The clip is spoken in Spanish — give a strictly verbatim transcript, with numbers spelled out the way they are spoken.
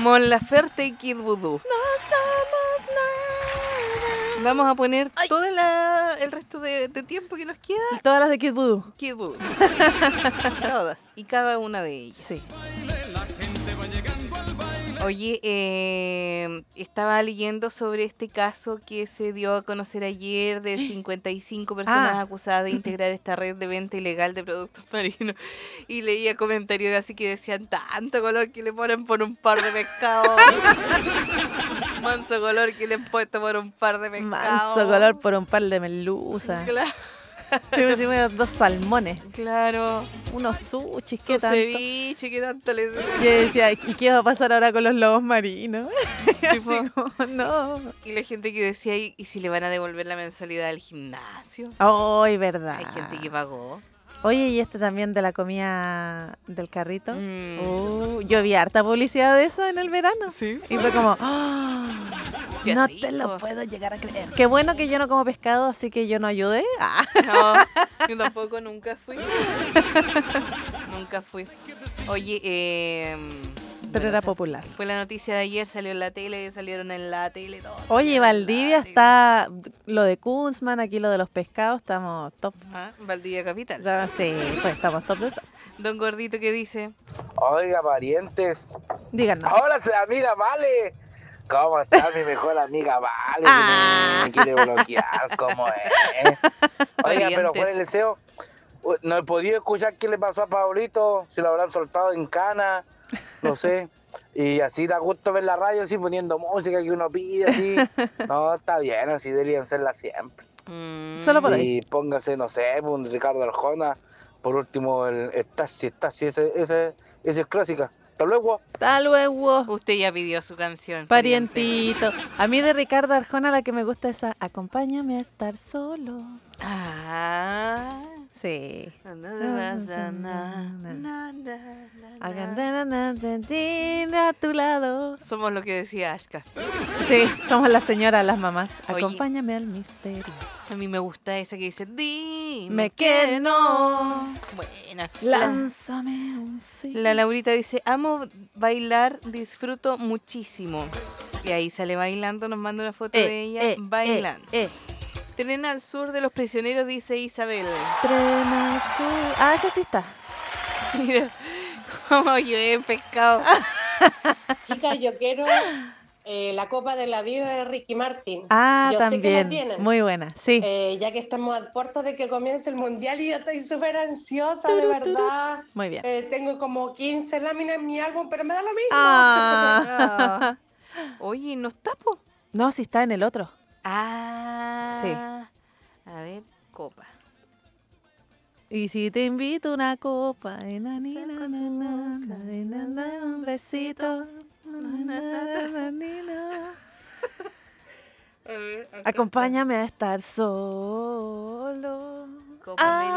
Mon Laferte y Kid Voodoo. No somos nada. Vamos a poner todo la, el resto de, de tiempo que nos queda. Y todas las de Kid Voodoo. Kid Voodoo. Todas. Y cada una de ellas. Sí. Oye, eh, estaba leyendo sobre este caso que se dio a conocer ayer de cincuenta y cinco personas Ah. acusadas de integrar esta red de venta ilegal de productos marinos. Y leía comentarios así que decían tanto color que le ponen por un par de pescados. Manso color que le han puesto por un par de pescados. Manso color por un par de merluzas. Claro. Dos salmones. Claro. Unos sushis, Su ¿qué tanto? ceviche, ¿qué tanto les Yo decía, ¿y qué va a pasar ahora con los lobos marinos? Así Tipo, como, no. y la gente que decía, ¿y, y si le van a devolver la mensualidad del gimnasio? Ay, verdad. Hay gente que pagó. Oye, y este también de la comida del carrito. Mm. Uh, yo vi harta publicidad de eso en el verano. Sí. Y fue como, ¡ah! Qué No rico. te lo puedo llegar a creer. Qué bueno que yo no como pescado, así que yo no ayudé. Ah. No, yo tampoco nunca fui. Nunca fui. Oye, eh, Pero bueno, era esa popular. fue la noticia de ayer, salió en la tele, salieron en la tele todos. Oye, salieron en Valdivia la tele. está, lo de Kunzman, aquí lo de los pescados, estamos top. Ajá, Valdivia Capital. Sí, pues estamos top de top. Don Gordito, ¿qué dice? Oiga, parientes. Díganos. Ahora se amiga Vale. ¿Cómo está mi mejor amiga Vale? Ah. Que me quiere bloquear, ¿cómo es? Oiga, pero fuera el deseo, no he podido escuchar qué le pasó a Pablito, si lo habrán soltado en cana, no sé. Y así da gusto ver la radio, así poniendo música que uno pide, así. No, está bien, así deberían serla siempre. Mm, Solo por Y ahí. póngase, no sé, un Ricardo Arjona. Por último, el Stasi, Stasi, ese, ese, ese es clásica. Hasta luego. Hasta luego. Usted ya pidió su canción. Parientito. A mí de Ricardo Arjona la que me gusta es a Acompáñame a estar solo. Ah. Sí. No te vas a na, na, na, na, A tu lado. Somos lo que decía Ashka. Sí, somos las señoras, las mamás. Oye. Acompáñame al misterio. A mí me gusta esa que dice dime Me que no. Buena. Lánzame un sí. La, la Laurita dice, amo bailar, disfruto muchísimo. Y ahí sale bailando, nos manda una foto Eh, de ella eh, bailando. Eh, eh. Tren al sur de los prisioneros, dice Isabel. Tren azul. Ah, esa sí está. Mira, como yo he pescado. Chicas, yo quiero eh, la Copa de la Vida de Ricky Martin. Ah, yo sé que la también. tienen. Muy buena, sí. Eh, ya que estamos a puertas de que comience el mundial y yo estoy súper ansiosa, de verdad. Muy bien. Eh, tengo como quince láminas en mi álbum, pero me da lo mismo. Ah. Oye, ¿no está, po? No, sí está en el otro. Ah. Sí. A ver, copa. Y si te invito una copa, eh, na, ni, na, na, na, na, na, na, un besito. Na, na, na, na, ni, na. A ver, acá Acompáñame a estar solo. Copa Ah,